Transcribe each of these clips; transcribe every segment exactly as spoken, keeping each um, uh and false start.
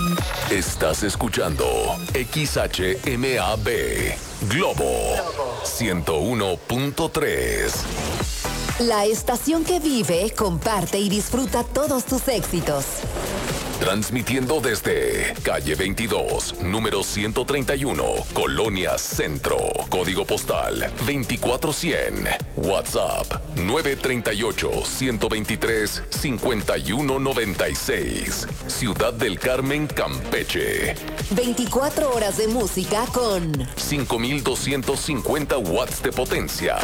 Estás escuchando X H M A B Globo ciento uno punto tres. La estación que vive, comparte y disfruta todos tus éxitos. Transmitiendo desde calle veintidós, número ciento treinta y uno, Colonia Centro. Código postal veinticuatro cien. WhatsApp nueve tres ocho, uno dos tres, cinco uno nueve seis. Ciudad del Carmen, Campeche. veinticuatro horas de música con cinco mil doscientos cincuenta watts de potencia.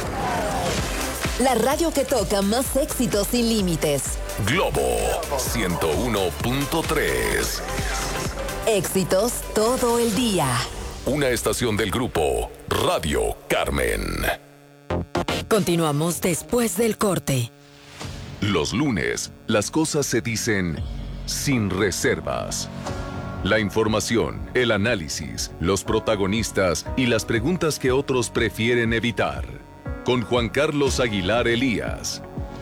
La radio que toca más éxitos sin límites. Globo ciento uno punto tres. Éxitos todo el día. Una estación del grupo Radio Carmen. Continuamos después del corte. Los lunes, las cosas se dicen sin reservas. La información, el análisis, los protagonistas y las preguntas que otros prefieren evitar. Con Juan Carlos Aguilar Elías.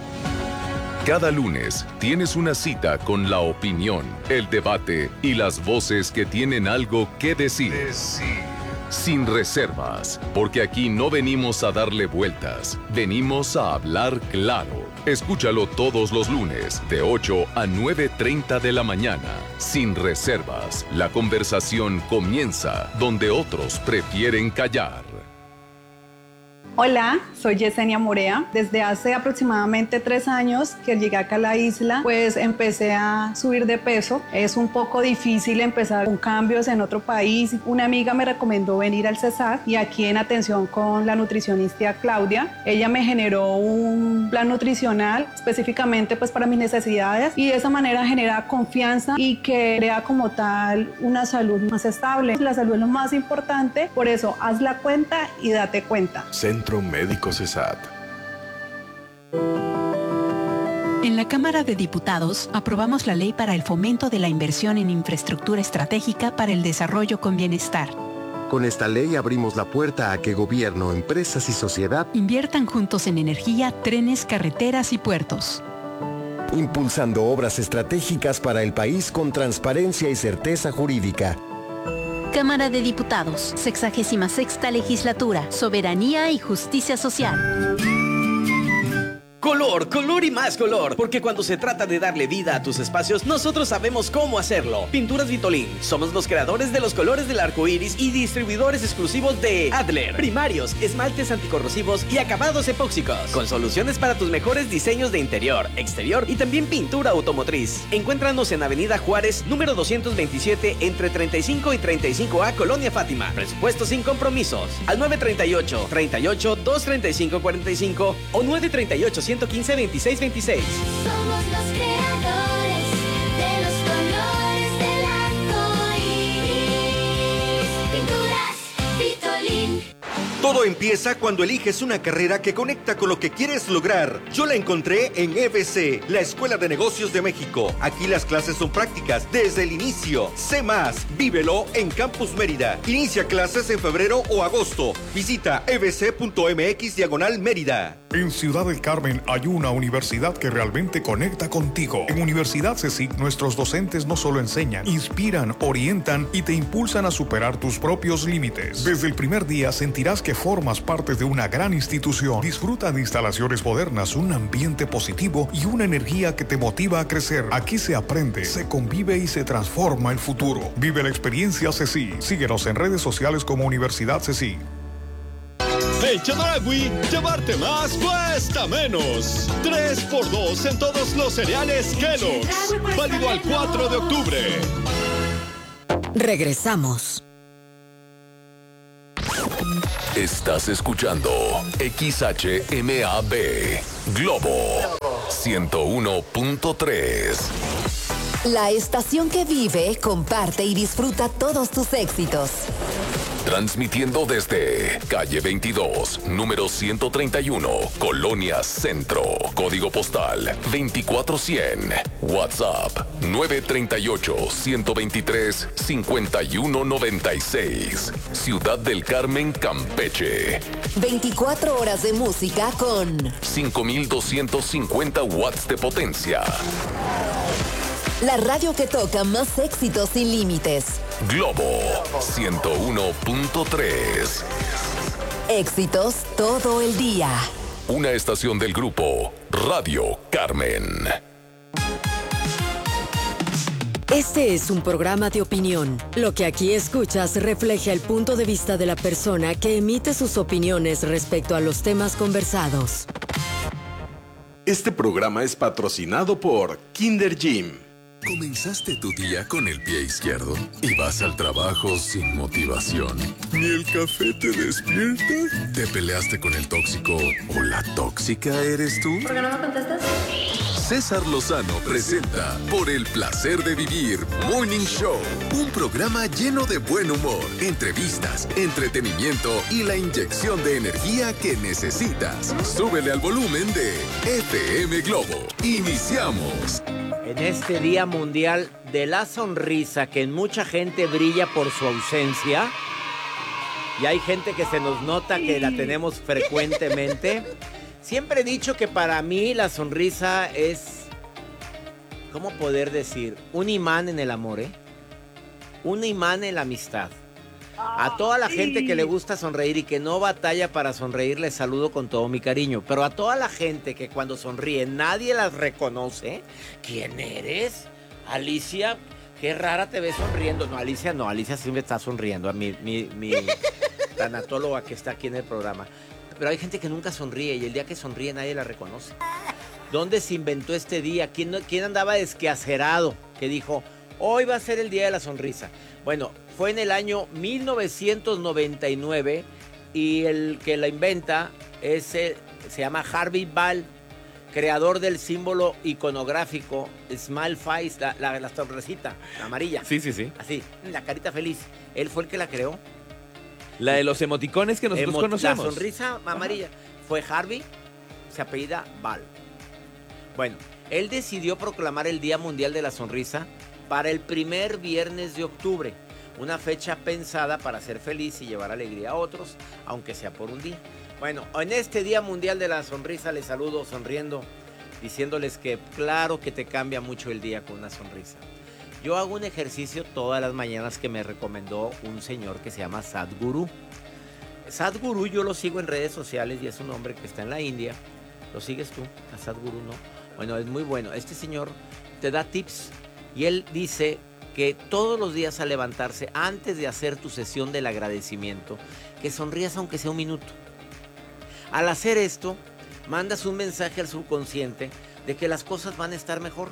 Cada lunes tienes una cita con la opinión, el debate y las voces que tienen algo que decir. decir. Sin reservas, porque aquí no venimos a darle vueltas, venimos a hablar claro. Escúchalo todos los lunes de ocho a nueve treinta de la mañana. Sin reservas, la conversación comienza donde otros prefieren callar. Hola, soy Yesenia Morea. Desde hace aproximadamente tres años que llegué acá a la isla, pues empecé a subir de peso. Es un poco difícil empezar con cambios en otro país. Una amiga me recomendó venir al CESAR y aquí en atención con la nutricionista Claudia. Ella me generó un plan nutricional específicamente pues para mis necesidades y de esa manera genera confianza y que crea como tal una salud más estable. La salud es lo más importante, por eso haz la cuenta y date cuenta. Centro Médico CESAT. En la Cámara de Diputados aprobamos la ley para el fomento de la inversión en infraestructura estratégica para el desarrollo con bienestar. Con esta ley abrimos la puerta a que gobierno, empresas y sociedad inviertan juntos en energía, trenes, carreteras y puertos. Impulsando obras estratégicas para el país con transparencia y certeza jurídica. Cámara de Diputados, sexagésima sexta legislatura, soberanía y justicia social. Color, color y más color, porque cuando se trata de darle vida a tus espacios, nosotros sabemos cómo hacerlo. Pinturas Vitolín, somos los creadores de los colores del arco iris y distribuidores exclusivos de Adler, primarios, esmaltes anticorrosivos y acabados epóxicos, con soluciones para tus mejores diseños de interior, exterior y también pintura automotriz. Encuéntranos en Avenida Juárez, número doscientos veintisiete, entre treinta y cinco y treinta y cinco A, Colonia Fátima. Presupuesto sin compromisos. Al nueve treinta y ocho, treinta y ocho, doscientos treinta y cinco cuarenta y cinco o nueve treinta y ocho, ciento quince, veintiséis veintiséis. Somos los creadores de los colores del arco iris. Pinturas Vitolín. Todo empieza cuando eliges una carrera que conecta con lo que quieres lograr. Yo la encontré en E B C, la Escuela de Negocios de México. Aquí las clases son prácticas desde el inicio. Sé más, vívelo en Campus Mérida. Inicia clases en febrero o agosto. Visita ebc.mx diagonal Mérida. En Ciudad del Carmen hay una universidad que realmente conecta contigo. En Universidad CECIC nuestros docentes no solo enseñan, inspiran, orientan y te impulsan a superar tus propios límites. Desde el primer día sentirás que formas parte de una gran institución. Disfruta de instalaciones modernas, un ambiente positivo y una energía que te motiva a crecer. Aquí se aprende, se convive y se transforma el futuro. Vive la experiencia CECIC. Síguenos en redes sociales como Universidad CECIC. En Chedraui, llevarte más cuesta menos. tres por dos en todos los cereales Kellogg's. Válido al cuatro de octubre. Regresamos. Estás escuchando X H M A B Globo ciento uno punto tres. La estación que vive, comparte y disfruta todos tus éxitos. Transmitiendo desde calle veintidós, número ciento treinta y uno, Colonia Centro. Código postal veinticuatro cien. WhatsApp nueve treinta y ocho, ciento veintitrés, cincuenta y uno noventa y seis. Ciudad del Carmen, Campeche. veinticuatro horas de música con cinco mil doscientos cincuenta watts de potencia. La radio que toca más éxitos sin límites. Globo ciento uno punto tres. Éxitos todo el día. Una estación del grupo Radio Carmen. Este es un programa de opinión. Lo que aquí escuchas refleja el punto de vista de la persona que emite sus opiniones respecto a los temas conversados. Este programa es patrocinado por Kinder Gym. ¿Comenzaste tu día con el pie izquierdo y vas al trabajo sin motivación? ¿Ni el café te despierta? ¿Te peleaste con el tóxico o la tóxica eres tú? ¿Por qué no me contestas? César Lozano presenta Por el placer de vivir Morning Show, un programa lleno de buen humor, entrevistas, entretenimiento y la inyección de energía que necesitas. Súbele al volumen de F M Globo. Iniciamos. En este Día Mundial de la Sonrisa, que en mucha gente brilla por su ausencia, y hay gente que se nos nota que la tenemos frecuentemente. Siempre he dicho que para mí la sonrisa es, ¿cómo poder decir? Un imán en el amor, ¿eh? Un imán en la amistad. A toda la gente que le gusta sonreír y que no batalla para sonreír, les saludo con todo mi cariño. Pero a toda la gente que cuando sonríe nadie las reconoce, ¿quién eres? Alicia, qué rara te ves sonriendo. No, Alicia no, Alicia siempre está sonriendo. A mi, mi, mi tanatóloga que está aquí en el programa. Pero hay gente que nunca sonríe y el día que sonríe nadie la reconoce. ¿Dónde se inventó este día? ¿Quién, quién andaba desquacerado que dijo, hoy va a ser el día de la sonrisa? Bueno, fue en el año mil novecientos noventa y nueve y el que la inventa es el, se llama Harvey Ball, creador del símbolo iconográfico Smile Face, la, la, la sonrisita, la amarilla. Sí, sí, sí. Así, la carita feliz. Él fue el que la creó. La de los emoticones que nosotros Emo conocemos. La sonrisa amarilla. Ajá. Fue Harvey, se apellida Ball. Bueno, él decidió proclamar el Día Mundial de la Sonrisa para el primer viernes de octubre. Una fecha pensada para ser feliz y llevar alegría a otros, aunque sea por un día. Bueno, en este Día Mundial de la Sonrisa les saludo sonriendo, diciéndoles que claro que te cambia mucho el día con una sonrisa. Yo hago un ejercicio todas las mañanas que me recomendó un señor que se llama Sadhguru. Sadhguru yo lo sigo en redes sociales y es un hombre que está en la India. ¿Lo sigues tú? A Sadhguru, ¿no? Bueno, es muy bueno. Este señor te da tips y él dice que todos los días al levantarse, antes de hacer tu sesión del agradecimiento, que sonrías aunque sea un minuto. Al hacer esto, mandas un mensaje al subconsciente de que las cosas van a estar mejor.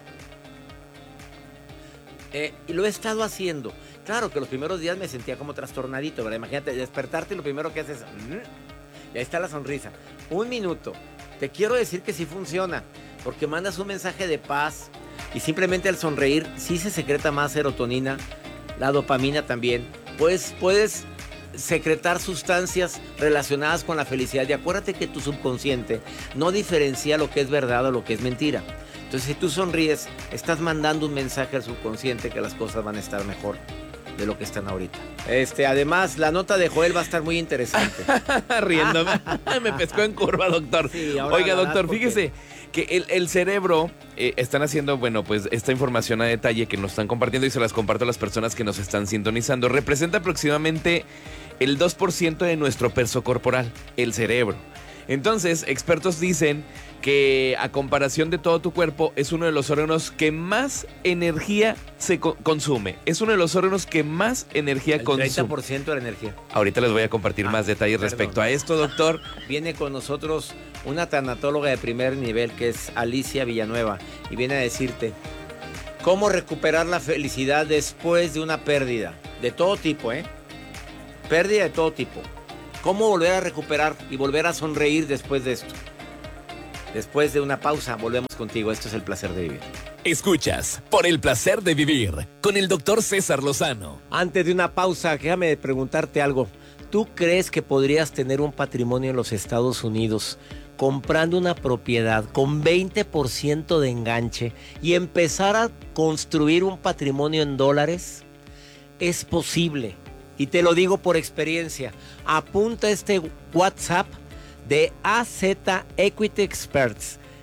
Eh, y lo he estado haciendo. Claro que los primeros días me sentía como trastornadito, ¿verdad? Imagínate, despertarte y lo primero que haces es... Mm, y ahí está la sonrisa. Un minuto. Te quiero decir que sí funciona, porque mandas un mensaje de paz y simplemente al sonreír sí se secreta más serotonina, la dopamina también. Pues puedes secretar sustancias relacionadas con la felicidad. Y acuérdate que tu subconsciente no diferencia lo que es verdad o lo que es mentira. Entonces, si tú sonríes, estás mandando un mensaje al subconsciente que las cosas van a estar mejor de lo que están ahorita. Este, además, la nota de Joel va a estar muy interesante. Riéndome. Me pescó en curva, doctor. Sí, ahora, oiga, doctor, porque... fíjese que el, el cerebro, eh, están haciendo, bueno, pues esta información a detalle que nos están compartiendo y se las comparto a las personas que nos están sintonizando. Representa aproximadamente el dos por ciento de nuestro peso corporal, el cerebro. Entonces, expertos dicen que a comparación de todo tu cuerpo es uno de los órganos que más energía se co- consume. Es uno de los órganos que más energía el consume. treinta por ciento de la energía. Ahorita les voy a compartir ah, más detalles perdón. respecto a esto, doctor. Viene con nosotros una tanatóloga de primer nivel que es Alicia Villanueva y viene a decirte cómo recuperar la felicidad después de una pérdida. De todo tipo, ¿eh? Pérdida de todo tipo. Cómo volver a recuperar y volver a sonreír después de esto. Después de una pausa, volvemos contigo. Esto es El Placer de Vivir. Escuchas Por el Placer de Vivir con el doctor César Lozano. Antes de una pausa, déjame preguntarte algo. ¿Tú crees que podrías tener un patrimonio en los Estados Unidos comprando una propiedad con veinte por ciento de enganche y empezar a construir un patrimonio en dólares? Es posible. Y te lo digo por experiencia. Apunta este WhatsApp de A Z Equity Experts.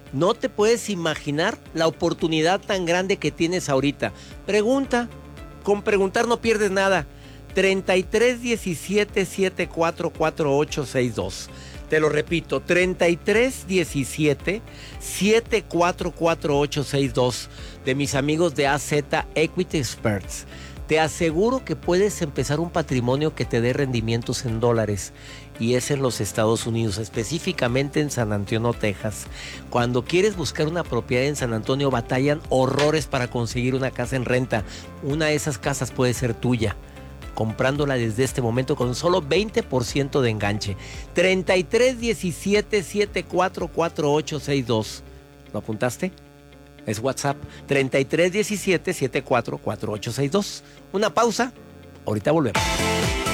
No te puedes imaginar la oportunidad tan grande que tienes ahorita. Pregunta, con preguntar no pierdes nada. treinta y tres diecisiete setenta y cuatro cuarenta y ocho sesenta y dos. Te lo repito, treinta y tres diecisiete setenta y cuatro cuarenta y ocho sesenta y dos de mis amigos de A Z Equity Experts. Te aseguro que puedes empezar un patrimonio que te dé rendimientos en dólares, y es en los Estados Unidos, específicamente en San Antonio, Texas. Cuando quieres buscar una propiedad en San Antonio, batallan horrores para conseguir una casa en renta. Una de esas casas puede ser tuya, comprándola desde este momento con solo veinte por ciento de enganche. treinta y tres diecisiete setenta y cuatro cuarenta y ocho sesenta y dos. ¿Lo apuntaste? Es WhatsApp. treinta y tres diecisiete setenta y cuatro cuarenta y ocho sesenta y dos. Una pausa. Ahorita volvemos.